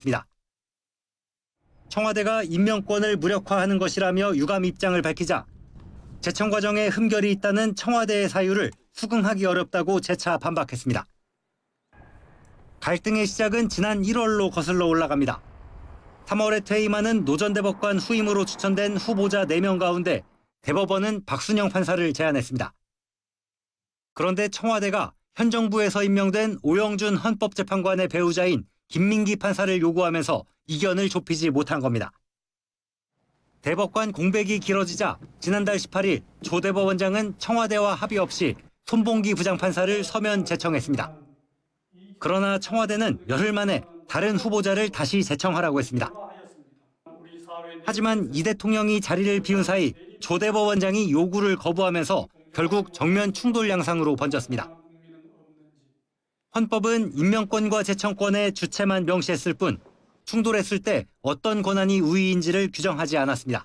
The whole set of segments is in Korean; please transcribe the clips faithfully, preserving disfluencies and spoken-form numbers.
청와대가 임명권을 무력화하는 것이라며 유감 입장을 밝히자 제청 과정에 흠결이 있다는 청와대의 사유를 수긍하기 어렵다고 재차 반박했습니다. 갈등의 시작은 지난 일월로 거슬러 올라갑니다. 삼월에 퇴임하는 노 전 대법관 후임으로 추천된 후보자 네 명 가운데 대법원은 박순영 판사를 제안했습니다. 그런데 청와대가 현 정부에서 임명된 오영준 헌법재판관의 배우자인 김민기 판사를 요구하면서 이견을 좁히지 못한 겁니다. 대법관 공백이 길어지자 지난달 십팔 일 조 대법원장은 청와대와 합의 없이 손봉기 부장판사를 서면 제청했습니다. 그러나 청와대는 열흘 만에 다른 후보자를 다시 제청하라고 했습니다. 하지만 이 대통령이 자리를 비운 사이 조 대법원장이 요구를 거부하면서 결국 정면 충돌 양상으로 번졌습니다. 헌법은 임명권과 제청권의 주체만 명시했을 뿐 충돌했을 때 어떤 권한이 우위인지를 규정하지 않았습니다.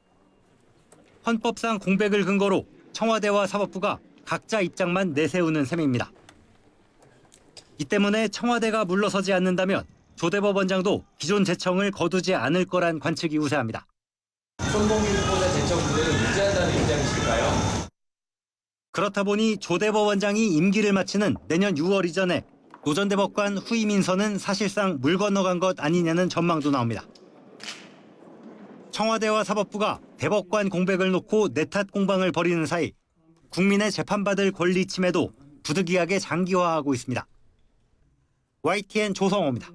헌법상 공백을 근거로 청와대와 사법부가 각자 입장만 내세우는 셈입니다. 이 때문에 청와대가 물러서지 않는다면 조 대법원장도 기존 제청을 거두지 않을 거란 관측이 우세합니다. 손봉기 후보자 제청 문제를 유지한다는 입장이실까요? 그렇다 보니 조 대법원장이 임기를 마치는 내년 유월 이전에 노 전 대법관 후임 인선은 사실상 물 건너간 것 아니냐는 전망도 나옵니다. 청와대와 사법부가 대법관 공백을 놓고 내탓 공방을 벌이는 사이 국민의 재판받을 권리 침해도 부득이하게 장기화하고 있습니다. 와이티엔 조성호입니다.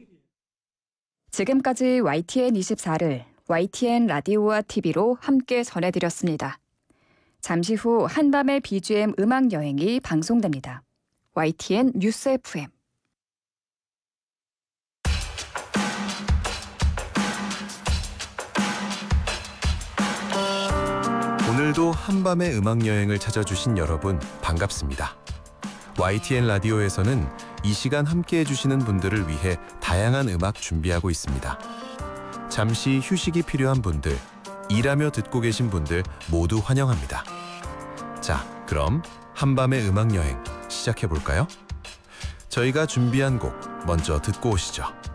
지금까지 와이티엔 이십사를 와이티엔 라디오와 티비로 함께 전해드렸습니다. 잠시 후 한밤의 비지엠 음악 여행이 방송됩니다. 와이티엔 뉴스 에프엠. 오늘도 한밤의 음악 여행을 찾아주신 여러분 반갑습니다. 와이티엔 라디오에서는 이 시간 함께해 주시는 분들을 위해 다양한 음악 준비하고 있습니다. 잠시 휴식이 필요한 분들, 일하며 듣고 계신 분들 모두 환영합니다. 자, 그럼 한밤의 음악 여행 시작해 볼까요? 저희가 준비한 곡 먼저 듣고 오시죠.